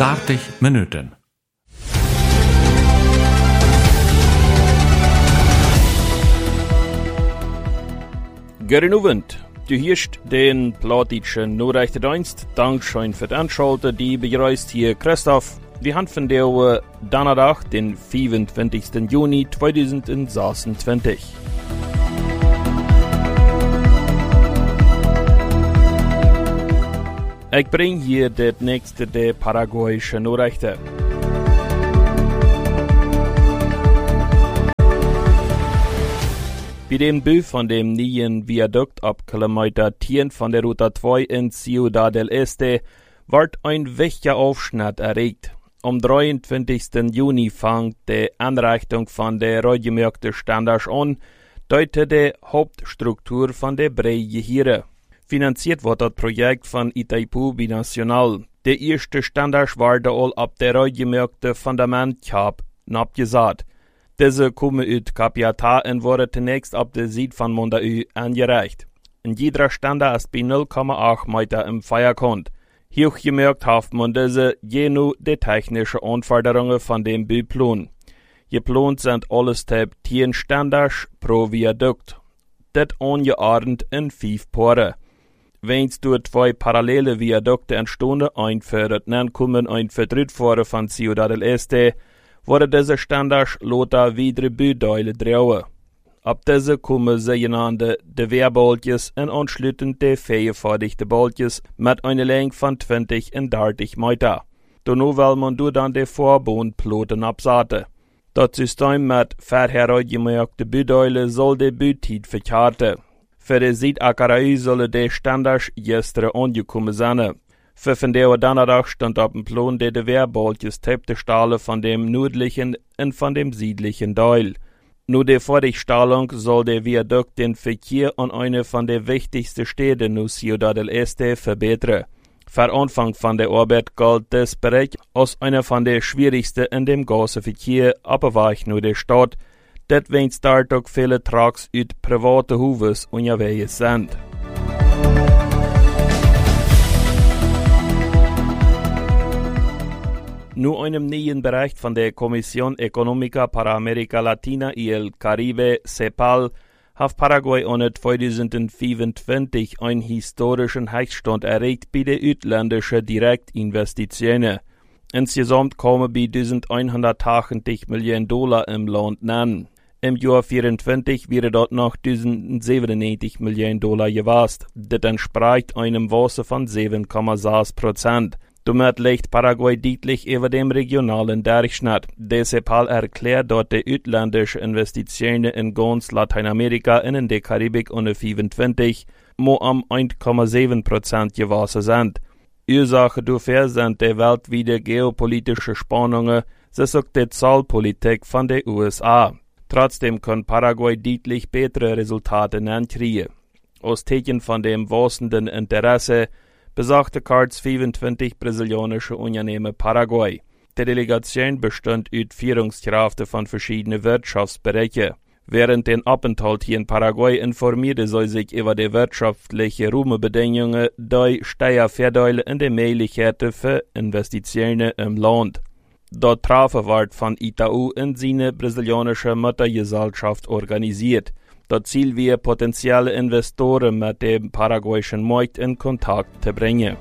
80 Minuten. Guten Abend. Du hörst den plattdeutschen Nachrichtendienst. Dankeschön für die Anschalten, die begrüßt hier Christoph. Wir haben von der Donnerstag, den 25. Juni 2026. Ich bringe hier das nächste der paraguayischen Nachrichten. Bei dem Bau von dem neuen Viadukt ab Kilometer 10 von der Route 2 in Ciudad del Este wird ein wichtiger Aufschnitt erregt. Am 23. Juni fängt die Anrichtung von der Radiomarkte Standards an, deutet die Hauptstruktur von der Breie hier. Finanziert wird das Projekt von Itaipu Binacional. Der erste Standard wurde all ab der Radiomarkte Fundament abgesagt. Diese kommen aus Capiatá und wurden zunächst ab der Seite von Mondaú angereicht. In jeder Standard ist bei 0,8 Meter im Feierkant. Hier gemerkt hat man diese jenu die technischen Anforderungen von dem Bauplan. Geplant sind alles 10 Standards pro Viadukt. Das angeordnet in 5 Paare. Wenn durch 2 parallele Viadukte entstanden, ein für das Nankommen, ein für Drittfahren von Ciudad del Este, wurde diese Standards lothar weitere Bauteile drauen. Ab diese kommen sogenannte Wehrboltjes und anschließend die feierfertigte Boltjes mit einer Länge von 20 und 30 Meter. Danach will man dann die Vorbohnploten absaten. Das System mit vorhergemerkten Bauteile soll die Bauzeit verkürzen. Für die Südackerei sollen die Standards gestern angekommen sein. Für von der Donnerstag stand auf dem Plan die Wehrboltjes tappte Stahle von dem nördlichen und von dem südlichen Teil. Nur die Fertigstellung soll der Viadukt den Verkehr an eine von den wichtigsten Städten in Ciudad del Este verbessern. Für Anfang von der Arbeit galt das Bereich als einer von den schwierigsten in dem ganzen Verkehr, aber war ich nur der Stadt, dat wenn dort auch viele Trucks aus privaten Hufes unterwegs sind. Nur einem neuen Bericht von der Comisión Económica para América Latina y el Caribe, CEPAL, hat Paraguay ohne 2025 einen historischen Höchststand erreicht bei den ausländischen Direktinvestitionen. Insgesamt kommen bei 1180 Millionen Dollar im Land nennen. Im Jahr 2024 wäre dort noch 1097 Millionen Dollar gewesen. Das entspricht einem Wachstum von 7,6%. Damit liegt Paraguay deutlich über dem regionalen Durchschnitt. Der CEPAL erklärt dort die ausländischen Investitionen in ganz Lateinamerika und in der Karibik unter 25 nur um 1,7% gewachsen sind. Ursache dafür sind die weltweiten geopolitischen Spannungen, das auch die Zollpolitik von den USA. Trotzdem kann Paraguay deutlich bessere Resultate ankriegen. Aus Zeichen von dem wachsenden Interesse besuchte Cards 25 brasilianische Unternehmen Paraguay. Die Delegation bestand aus Führungskräften von verschiedenen Wirtschaftsbereichen. Während den Aufenthalt hier in Paraguay informierte sie sich über die wirtschaftlichen Rahmenbedingungen, die Steuervorteile und die Möglichkeiten für Investitionen im Land. Dort Treffen wird von Itaú in seine brasilianische Muttergesellschaft organisiert. Das Ziel wäre, potenzielle Investoren mit dem paraguayischen Markt in Kontakt zu bringen.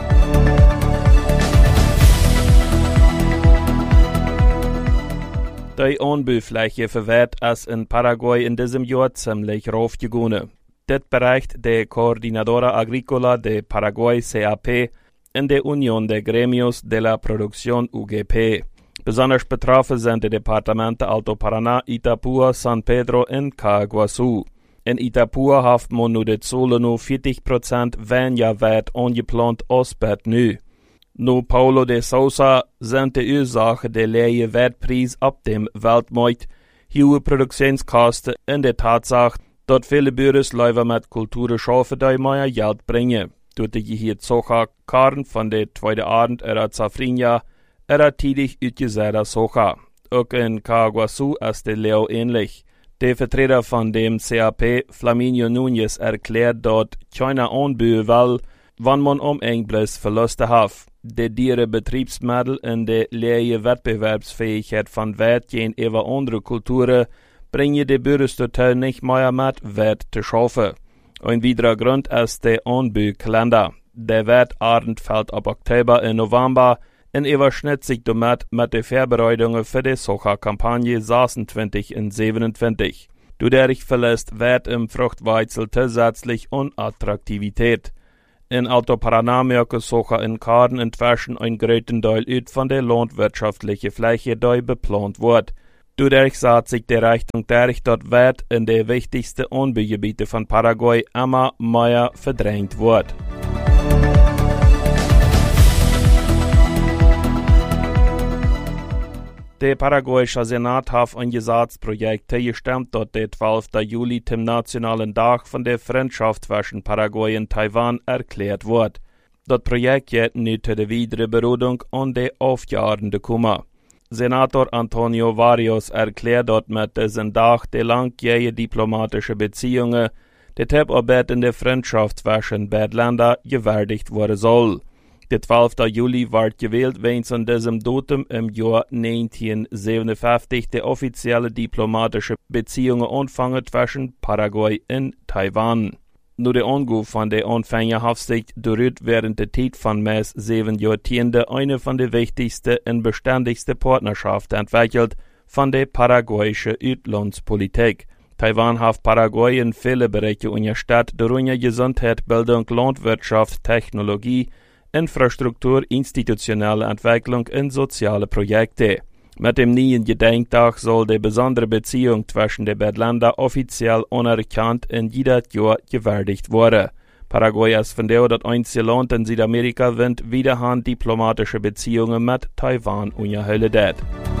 Die Anbaufläche für Wert ist in Paraguay in diesem Jahr ziemlich raufgegangen. Das bereicht der Coordinadora Agrícola de Paraguay CAP in der Unión de Gremios de la Producción UGP. Besonders betroffen sind die Departemente Alto Paraná, Itapúa, San Pedro und Caguazú. In Itapúa hat man nur die Zahlen nur 40% weniger Wert angeplant als nu. No Paulo de Sousa sind die Ursache der leeren Wertpreis ab dem Weltmarkt, hohe Produktionskosten und die Tatsache, dass viele Bürgersleute mit Kulturen schaffen, die mehr Geld bringen. Durch die hier Socha Karn von der zweiten Abend era Zafrinja, era tidig utgesäder Socha. Auch in Caguazú ist der Leo ähnlich. Der Vertreter von dem CAP, Flaminio Núñez, erklärt dort, China anbauen will, Wann man Englisch Verluste hat, die diere Betriebsmittel in der leere Wettbewerbsfähigkeit von Wert gegenüber andere Kulturen, bringen die Bürgerstütte nicht mehr mit Wert zu schaffen. Ein weiterer Grund ist der Anbaukalender. Der Wertabend fällt ab Oktober und November und überschnitt sich damit mit den Vorbereitungen für die Soja-Kampagne 26 und 27. Dadurch verlässt Wert im Fruchtweizel zusätzlich an Attraktivität. In Alto Paraná merken Soja in Karden inzwischen ein größten Teil aus von der landwirtschaftlichen Fläche, die beplant wird. Dadurch sah sich die Richtung dadurch, dass Wert in den wichtigsten Anbaugebieten von Paraguay immer mehr verdrängt wird. Der paraguayische Senat hat ein Gesetzprojekt gestimmt, das der 12. Juli zum nationalen Tag von der Freundschaft zwischen Paraguay und Taiwan erklärt wird. Das Projekt geht nun zu der weiteren Beratung an der aufjahrenden Kummer. Senator Antonio Barrios erklärt dort mit diesem Tag die langjährige diplomatische Beziehungen, die Tabarbeit in der Freundschaft zwischen beiden Ländern gewürdigt werden soll. Der 12. Juli wird gewählt, wenn an diesem Datum im Jahr 1957 die offizielle diplomatische Beziehungen anfangen zwischen Paraguay und Taiwan. Nur der Anruf von der Anfänger hat sich dort während der Zeit von mehr als 7 Jahrzehnten eine von den wichtigsten und beständigsten Partnerschaften entwickelt von der paraguayischen Auslandspolitik. Taiwan hat Paraguay in viele Bereiche unterstützt, darunter Gesundheit, Bildung, Landwirtschaft, Technologie, Infrastruktur, institutionelle Entwicklung und soziale Projekte. Mit dem neuen Gedenktag soll die besondere Beziehung zwischen den beiden Ländern offiziell anerkannt und jedes Jahr gewürdigt werden. Paraguay ist von der das einzige Land in Südamerika, wenn wiederhand diplomatische Beziehungen mit Taiwan unterhalten wird.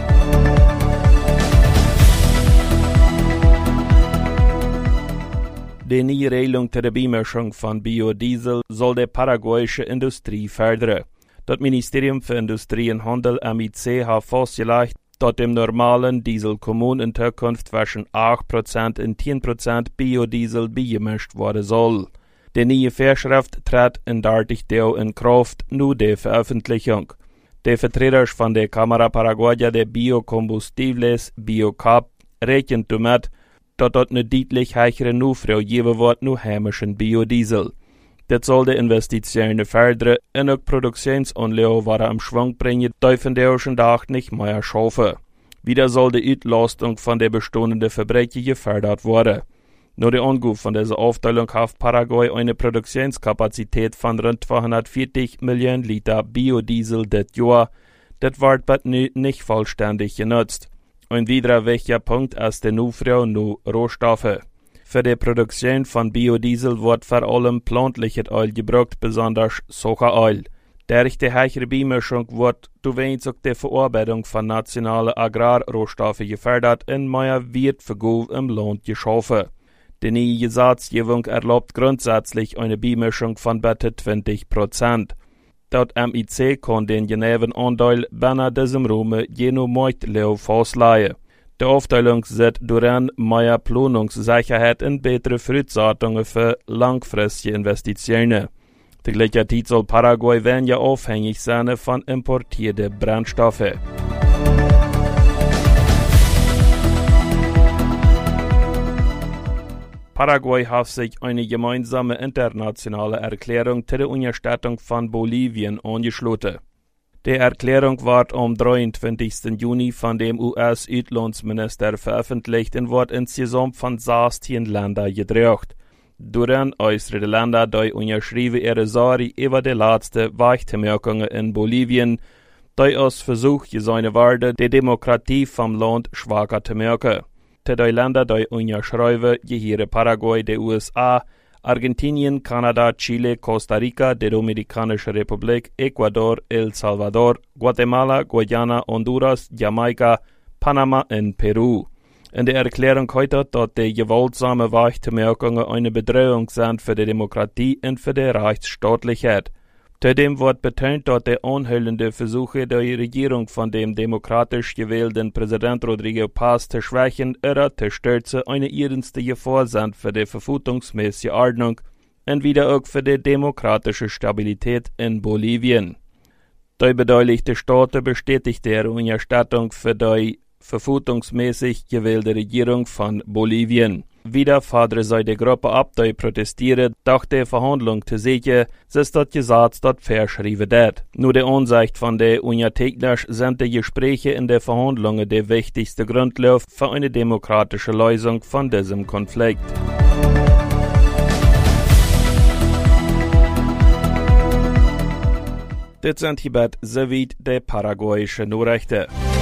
Die neue Regelung zur Beimischung von Biodiesel soll die paraguayische Industrie fördern. Das Ministerium für Industrie und Handel MIC hat festgelegt, dass dem normalen Dieselkommun in Zukunft zwischen 8% und 10% Biodiesel beigemischt werden soll. Die neue Vorschrift tritt in 30 Tagen in Kraft, nur die Veröffentlichung. Die Vertreter von der Cámara Paraguaya de Biocombustibles, BioCap, rechnen damit, dass dort eine deutlich höhere Nachfrage geben wird nach heimischen Biodiesel. Das soll die Investitionen fördern und auch Produktionsanlagen wieder im Schwung bringen, die von der heutigen Tag nicht mehr schaffen. Wieder soll die Auslastung von der bestehenden Fabriken gefördert werden. Nach der Angabe von dieser Aufteilung hat Paraguay eine Produktionskapazität von rund 240 Millionen Liter Biodiesel das Jahr. Das wird aber nicht vollständig genutzt. Ein weiterer wichtiger Punkt ist die Nachfrage nach Rohstoffen. Für die Produktion von Biodiesel wird vor allem pflanzliches Öl gebraucht, besonders Sojaöl. Durch die höhere Beimischung wird durch auch die Verarbeitung von nationalen Agrarrohstoffen gefördert und mehr Wertvergabe im Land geschaffen. Die neue Gesetzgebung erlaubt grundsätzlich eine Beimischung von bis zu 20%. Das MIC kann den genauen Anteil bei diesem Raum je nach Marktlauf festlegen. Die Aufteilung sieht darin mehr Planungssicherheit und bessere Voraussetzungen für langfristige Investitionen. Die gleiche Zeit soll Paraguay weniger abhängig sein von importierten Brennstoffen. Paraguay hat sich eine gemeinsame internationale Erklärung zur Unterstützung von Bolivien angeschlossen. Die Erklärung wird am 23. Juni von dem US-Auslandsminister veröffentlicht und wird insgesamt von 16 Ländern gedruckt. Darin äußern die Länder, die unterschrieben ihre Sorge über die letzten Weichbemerkungen in Bolivien, die als Versuch gesehen werden, die Demokratie vom Land schwacher zu merken. Die Länder, die unterschreiben, gehören Paraguay, die USA, Argentinien, Kanada, Chile, Costa Rica, die Dominikanische Republik, Ecuador, El Salvador, Guatemala, Guyana, Honduras, Jamaika, Panama und Peru. In der Erklärung heute, dass die gewaltsamen Weichbemerkungen eine Bedrohung sind für die Demokratie und für die Rechtsstaatlichkeit. Zudem wird betont, dass die anhaltenden Versuche der Regierung von dem demokratisch gewählten Präsident Rodrigo Paz zu schwächen oder zu stürzen eine ernste Gefahr sind für die verfassungsmäßige Ordnung und wieder auch für die demokratische Stabilität in Bolivien. Die beteiligten Staaten bestätigte ihre Unterstützung für die verfassungsmäßig gewählte Regierung von Bolivien. Wieder forderte sie die Gruppe ab, die protestierte, durch die Verhandlung zu sichern, dass das Gesetz dort verschrieben wird. Nur die Ansicht von den Unterteilnern sind die Gespräche in den Verhandlungen der wichtigste Grundlauf für eine demokratische Lösung von diesem Konflikt. Das sind hierbei soweit die paraguayischen Nachrichten.